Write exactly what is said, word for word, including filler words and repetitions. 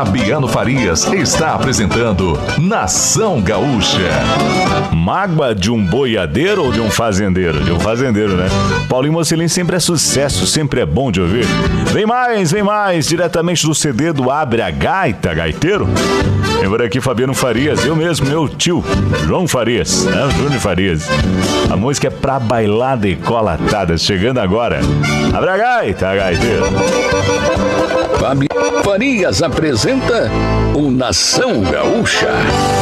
Fabiano Farias está apresentando Nação Gaúcha. Mágoa de um boiadeiro ou de um fazendeiro? De um fazendeiro, né? Paulinho Mocelin sempre é sucesso, sempre é bom de ouvir. Vem mais, vem mais, diretamente do C D do Abre a Gaita, gaiteiro. Vem por aqui Fabiano Farias, eu mesmo, meu tio, João Farias, né? Júnior Farias. A música é pra bailada e colatada, chegando agora. Abre a Gaita, gaiteiro. Fabiano Farias apresenta o Nação Gaúcha.